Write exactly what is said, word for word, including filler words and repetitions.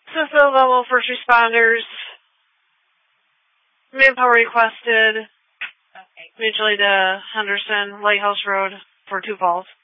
Smithville level first responders. Manpower requested. Okay. Mutually to Henderson, Lighthouse Road for two calls.